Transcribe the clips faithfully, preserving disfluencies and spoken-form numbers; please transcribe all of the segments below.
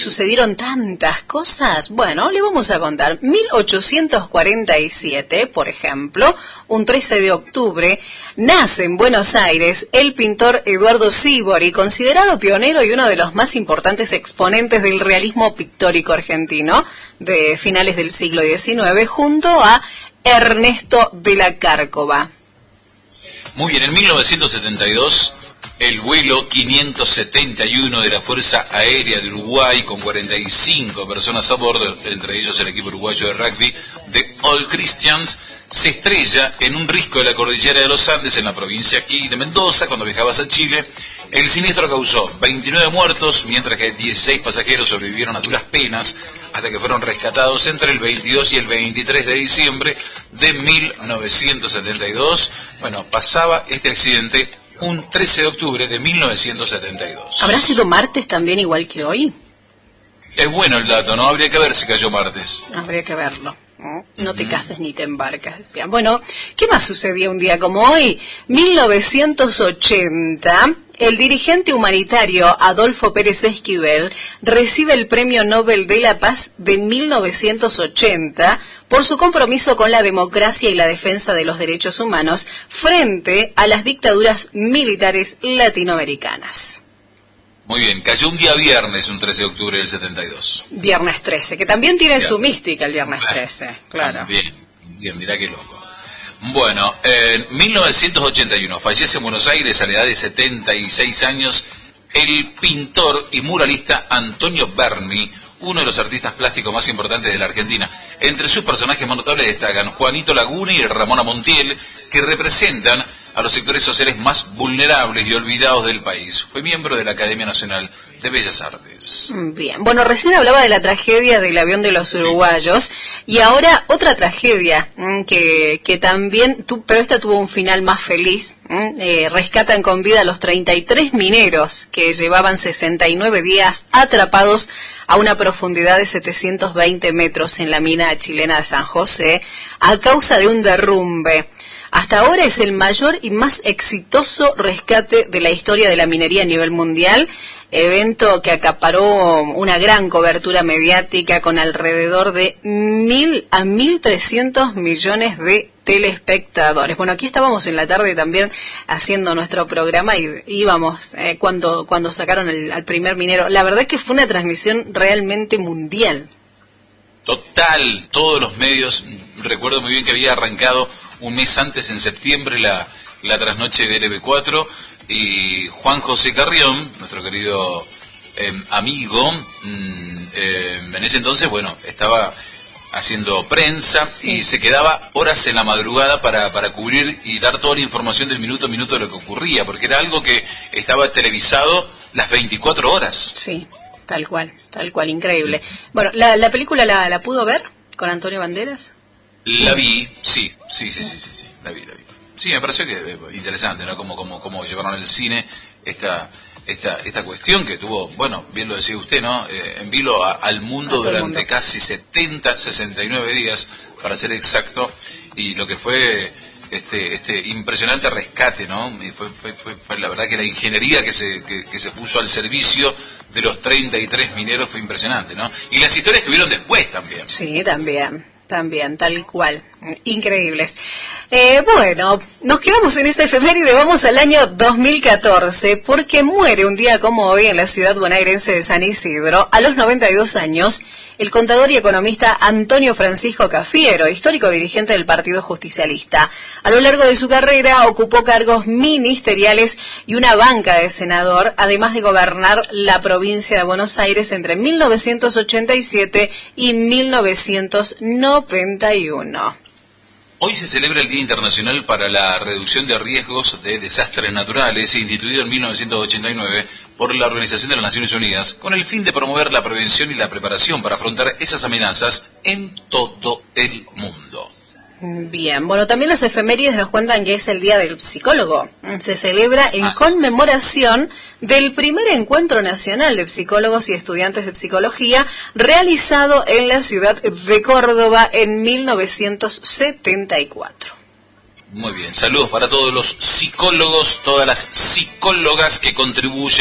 Sucedieron tantas cosas. Bueno, le vamos a contar. mil ochocientos cuarenta y siete, por ejemplo, un trece de octubre, nace en Buenos Aires el pintor Eduardo Sívori, considerado pionero y uno de los más importantes exponentes del realismo pictórico argentino de finales del siglo diecinueve, junto a Ernesto de la Cárcova. Muy bien, en mil novecientos setenta y dos... el vuelo quinientos setenta y uno de la Fuerza Aérea de Uruguay, con cuarenta y cinco personas a bordo, entre ellos el equipo uruguayo de rugby de All Christians, se estrella en un risco de la cordillera de los Andes, en la provincia aquí de Mendoza, cuando viajaba a Chile. El siniestro causó veintinueve muertos, mientras que dieciséis pasajeros sobrevivieron a duras penas, hasta que fueron rescatados entre el veintidós y el veintitrés de diciembre de mil novecientos setenta y dos. Bueno, pasaba este accidente un trece de octubre de mil novecientos setenta y dos. ¿Habrá sido martes también igual que hoy? Es bueno el dato, ¿no? Habría que ver si cayó martes. Habría que verlo. No, no te cases ni te embarcas, decían. Bueno, ¿qué más sucedía un día como hoy? mil novecientos ochenta, el dirigente humanitario Adolfo Pérez Esquivel recibe el Premio Nobel de la Paz de mil novecientos ochenta por su compromiso con la democracia y la defensa de los derechos humanos frente a las dictaduras militares latinoamericanas. Muy bien, cayó un día viernes, un trece de octubre del setenta y dos. Viernes trece, que también tiene Bien. Su mística el viernes trece, claro. Bien, bien, mirá qué loco. Bueno, en mil novecientos ochenta y uno fallece en Buenos Aires a la edad de setenta y seis años el pintor y muralista Antonio Berni, uno de los artistas plásticos más importantes de la Argentina. Entre sus personajes más notables destacan Juanito Laguna y Ramona Montiel, que representan a los sectores sociales más vulnerables y olvidados del país. Fue miembro de la Academia Nacional de Bellas Artes. Bien, bueno, recién hablaba de la tragedia del avión de los uruguayos, y ahora otra tragedia mmm, que, que también, tu, pero esta tuvo un final más feliz. Mmm, eh, rescatan con vida a los treinta y tres mineros que llevaban sesenta y nueve días atrapados a una profundidad de setecientos veinte metros en la mina chilena de San José a causa de un derrumbe. Hasta ahora es el mayor y más exitoso rescate de la historia de la minería a nivel mundial, evento que acaparó una gran cobertura mediática con alrededor de mil a mil trescientos millones de telespectadores. Bueno, aquí estábamos en la tarde también haciendo nuestro programa y íbamos eh, cuando, cuando sacaron el, al primer minero. La verdad es que fue una transmisión realmente mundial. Total, todos los medios, recuerdo muy bien que había arrancado un mes antes, en septiembre, la, la trasnoche de L B cuatro, y Juan José Carrión, nuestro querido eh, amigo, mm, eh, en ese entonces, bueno, estaba haciendo prensa, sí, y se quedaba horas en la madrugada para, para cubrir y dar toda la información del minuto a minuto de lo que ocurría, porque era algo que estaba televisado las veinticuatro horas. Sí, tal cual, tal cual, increíble. Bueno, ¿la, la película la, la pudo ver con Antonio Banderas? La vi, sí, sí, sí, sí, sí, sí, la vi, la vi. Sí, me pareció que eh, interesante, ¿no? Como, como, como llevaron al cine esta, esta, esta cuestión que tuvo, bueno, bien lo decía usted, ¿no? Eh, en vilo a, al mundo durante mundo. casi setenta, sesenta y nueve días, para ser exacto, y lo que fue este, este impresionante rescate, ¿no? Y fue, fue, fue, fue la verdad que la ingeniería que se, que, que se puso al servicio de los treinta y tres mineros fue impresionante, ¿no? Y las historias que hubieron después también. Sí, también. También, tal cual. Increíbles. Eh, bueno, nos quedamos en esta efeméride, vamos al año dos mil catorce, porque muere un día como hoy en la ciudad bonaerense de San Isidro, a los noventa y dos años, el contador y economista Antonio Francisco Cafiero, histórico dirigente del Partido Justicialista. A lo largo de su carrera ocupó cargos ministeriales y una banca de senador, además de gobernar la provincia de Buenos Aires entre mil novecientos ochenta y siete y mil novecientos noventa y uno. Hoy se celebra el Día Internacional para la Reducción de Riesgos de Desastres Naturales, instituido en mil novecientos ochenta y nueve por la Organización de las Naciones Unidas, con el fin de promover la prevención y la preparación para afrontar esas amenazas en todo el mundo. Bien, bueno, también las efemérides nos cuentan que es el Día del Psicólogo. Se celebra en ah. conmemoración del primer encuentro nacional de psicólogos y estudiantes de psicología realizado en la ciudad de Córdoba en mil novecientos setenta y cuatro. Muy bien, saludos para todos los psicólogos, todas las psicólogas que contribuyen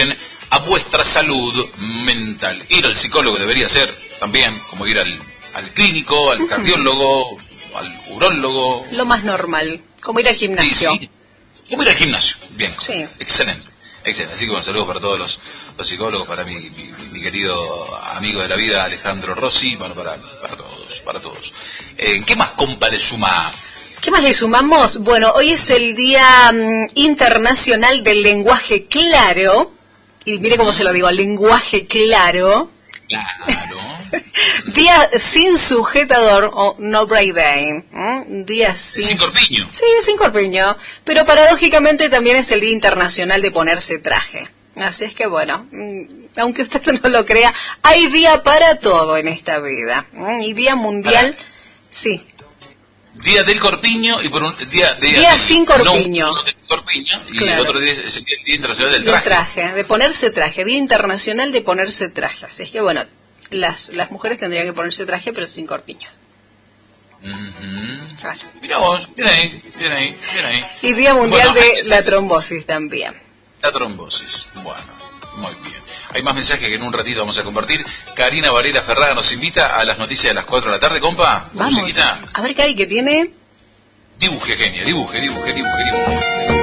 a vuestra salud mental. Ir al psicólogo debería ser también como ir al, al clínico, al cardiólogo, al urólogo. Lo más normal, como ir al gimnasio. Sí, sí. Como ir al gimnasio, bien, sí. Excelente. Excelente, así que bueno, saludos para todos los, los psicólogos, para mi, mi, mi querido amigo de la vida Alejandro Rossi, bueno, para, para todos, para todos. Eh, ¿Qué más, compa, le suma? ¿Qué más le sumamos? Bueno, hoy es el Día um, Internacional del Lenguaje Claro, y mire cómo se lo digo, lenguaje claro. Claro. Día sin sujetador o no break day. ¿eh? Día sin... Sin corpiño. Sí, sin corpiño. Pero paradójicamente también es el Día Internacional de ponerse traje. Así es que bueno, aunque usted no lo crea, hay día para todo en esta vida. ¿eh? Y Día Mundial, para. Sí. Día del corpiño y por un día, día, día del, sin corpiño. No, no del corpiño y claro. el otro día es el Día Internacional del traje. traje. traje. De ponerse traje, Día Internacional de ponerse traje. Así es que bueno, las las mujeres tendrían que ponerse traje pero sin corpiño. Uh-huh. Claro. Mirá vos, bien ahí, bien ahí, bien ahí. Y Día Mundial bueno, de la Trombosis también. La trombosis, bueno, muy bien. Hay más mensajes que en un ratito vamos a compartir. Karina Varela Ferrada nos invita a las noticias de las cuatro de la tarde, compa. Vamos, musiquita. A ver qué hay que tiene. Dibuje, genia, dibuje, dibuje, dibuje, dibuje.